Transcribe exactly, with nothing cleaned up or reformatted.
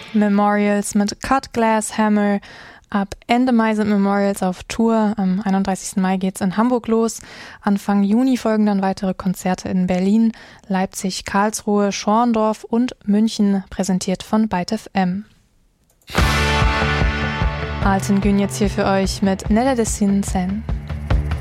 Memorials mit Cut Glass Hammer. Ab Ende Mai sind Memorials auf Tour. Am einunddreißigsten Mai geht's in Hamburg los. Anfang Juni folgen dann weitere Konzerte in Berlin, Leipzig, Karlsruhe, Schorndorf und München, präsentiert von Byte F M. Alten Gün jetzt hier für euch mit Nella Dessin Sen.